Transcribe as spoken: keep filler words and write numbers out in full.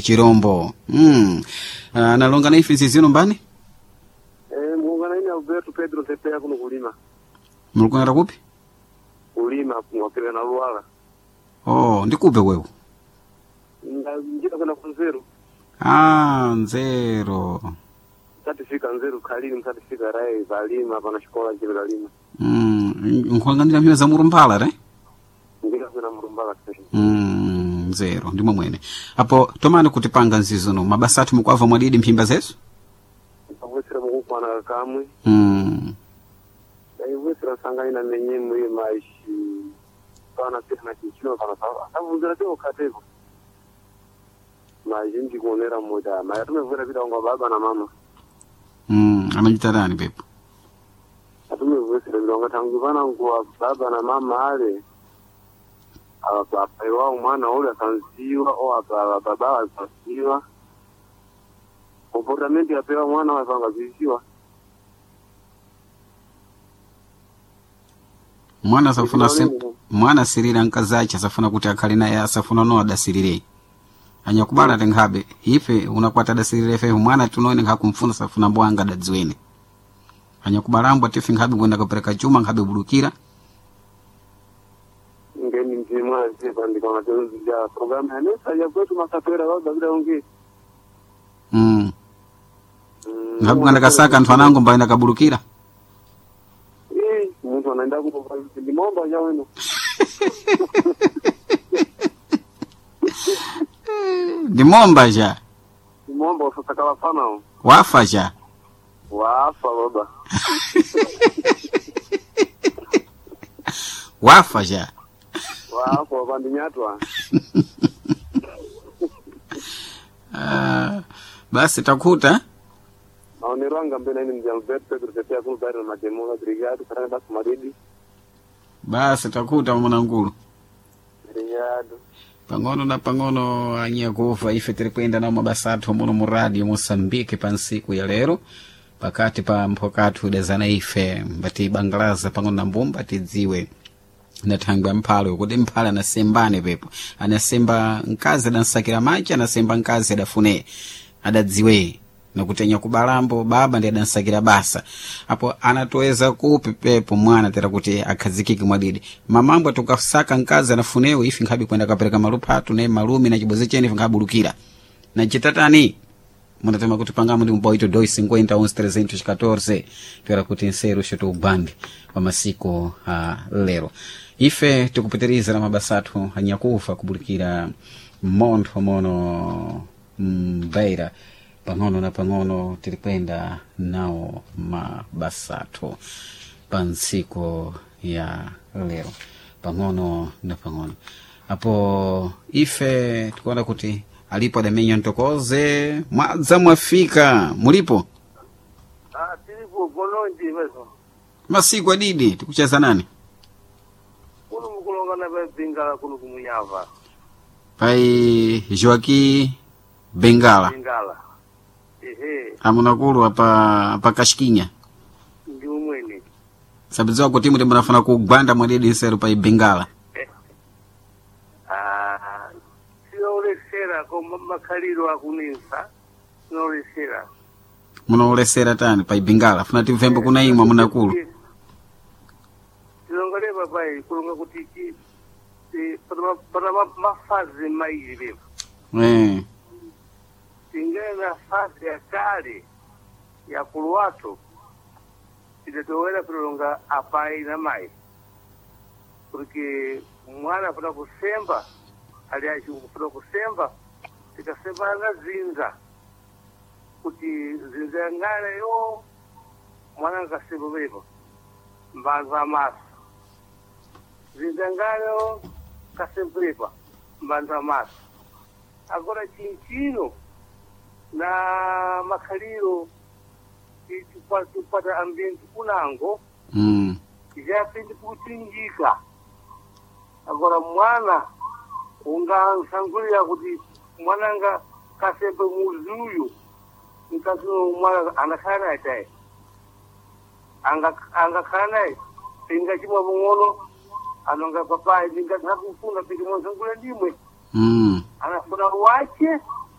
Chirombo. Mm. Analonga na ife zino mbani? Eh, muungana ina Alberto Pedro Tepea kuno kulima. Mulukwenda kupi? Kulima kumwapeleka na Luala. Oh, ndikupe wewe. Njita kuna kunzeru. Ah, Nzero. Satifika Nzeru Kalini, msatifika Rai Valima pana shikola jile Kalima. Mm, nkwangandira mhiyo za Murumbala, re? Njita kuna Murumbala sasa. Mm, Nzero, ndimo mwene. Hapo tomani kutipanga nzizono, mabasatu mkwava mwadidi mpimba zesu? Wesera mukuku wana kamwe. Mm. Dai wesera sanga ina menye mwe maishi. Pana pia na kichino kana sawa. Sababu nzera teo katevo. Majinji kuonera moja. Maya tumevura vita unga baba na mama. Mm, anajita nani pepo? Atumevura vita unga tangivana nguwa baba na mama ale. Abapai wao mwana ule akanziwa o ababa akanziwa. Comportamento ya pewa mwana wakangaziwa. Mwana safuna sim mwana sirira nkazacha safuna kuti akalina ya safuna no adasirire. Anyakubala tengabe ife unakwata dasirire fe mwana tunone ngakumfuna safuna bwanga dadziwene. Anyakubalambwa tifi ngabe kwenda kapereka chuma ngabe bulukira. Ngeni mtima zipa ndikona tuzija programu ya nesa ya kwetu masafera wao babida ungi. Mm. Ngabe kwenda kasaka mfanango mbaenda kabulukira. Eh, mtu anaenda kutoka ndimomba ya wenu. Ndimomba ja. Ndimomba usataka wafana. Wafa ja. Wafa baba. Wafa ja. Wafa baba nyatwa. Ah, basi takuta. Naoniranga mbele ni mjambe Pedro Tepea kuno bado na demo la brigade kana basi maridi. Basi takuta mwanangulu. Brigade. Pangono na pangono anya kufa ife tilikwenda na mabasatu muno mu radio Mosambike pansiku ya lero pakati pa mpokatu dazana ife mbati banglaza pangono na mbumba tidziwe na tangwa mpalo kodi mpala anasembane pepo anasemba nkazi adansakira machi anasemba nkazi adafune adadziwe na kutenya kubalambo baba ndiye adansakira basa hapo anatoweza kupi pepo mwana tera kuti akhazikike mwadidi mamambo tukasaka nkazi anafunewo ifi ngabi kwenda kapereka malupatu ne malumi na chiboze chene ngabulukira na chitatani munatema kuti pangamo ndi mboito dois cinquenta onze trezentos quatorze twera kuti nsero shoto ubandi wa masiku uh, lero ife tikupitiriza na mabasatu anyakufa kubulikira montho mono mbeira pangono na pangono tilikwenda nao mabasatu pansiku ya lero pangono na pangono hapo ife tukuona kuti alipo adamenya ntokoze mwadza mwafika mulipo Ah, tilipo bolonji wezo. masiku adidi tikucheza nani Kuno mukulonga na Bengala kuno kumunyava. pai Joaquim Bengala Bengala. Ehe, amunakulu apa pakashikinya ndi umwene. sabiziwa kuti muti munafuna kugwanda mwadidi nseru pai Bengala Ah, siolesera koma makhaliro akuninsa. Siolesera. munaolesera tani pai Bengala funa timvembe kuna imwe munakulu Tilongole babai kulonga kuti chi para para mafazi maili bepo. eh Tingena fase ya kale ya kuluwato itatowela kulonga apai na mai porque mwana afuna kusemba aliachi kufuna kusemba tikasemba na zinza kuti zinza yang'ana yo mwana ngasemba bepo mbanza amaso zinza yang'ana yo kasemprepa mbanza amaso agora chinchino na makhaliro tipata ambienti kunango mm japindi kutinjika agora mwana ungansangulira kuti mwananga kasembe muzi uyu nkazino mwana anakhala naye tayi angakhala naye pingachimwa pang'ono anonga papai ndingatha kufuna piti mwansangulira ndimwe mm anafuna wache